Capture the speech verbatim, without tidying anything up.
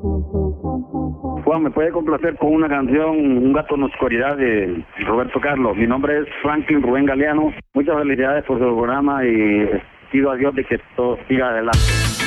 Juan, ¿me puede complacer con una canción, Un gato en la oscuridad, de Roberto Carlos? Mi nombre es Franklin Rubén Galeano. Muchas felicidades por su programa y pido a Dios de que todo siga adelante.